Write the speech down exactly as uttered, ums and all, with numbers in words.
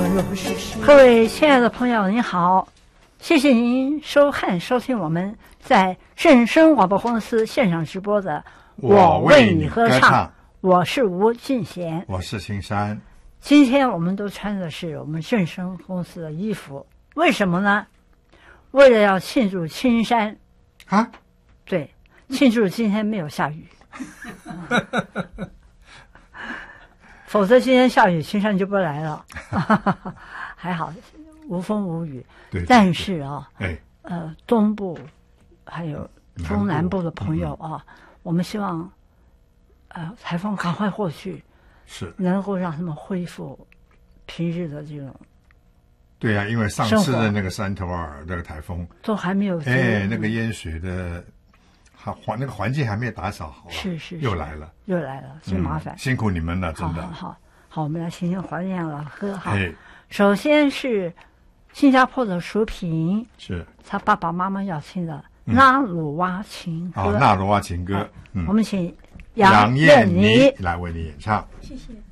若是是。各位亲爱的朋友，您好，谢谢您收看收听我们在正声广播公司现场直播的《我为你歌唱》，我是吴俊贤， 我是青山。 今天我们都穿的是我们正声公司的衣服，为什么呢？为了要庆祝青山啊， 对，庆祝今天没有下雨。否则今天下雨，青山就不来了。还好，无风无雨。 对， 但是啊， 哎， 呃，东部还有中南部的朋友啊，嗯、我们希望，呃，台风赶快过去， 是能够让他们恢复平日的这种。 对呀、啊，因为上次的那个山头尔那个台风都还没有， 哎，那个淹水的。环那个环境还没打扫好、啊， 是是又来了， 又来了，真麻烦、 嗯，辛苦你们了，真的。 好好好，好，我们来听听怀念老歌哈。 哎， 首先是新加坡的淑萍， 是他爸爸妈妈要听的《纳鲁哇情歌》。 哦，纳鲁哇情歌， 嗯，我们请杨燕妮来为你演唱。 谢谢。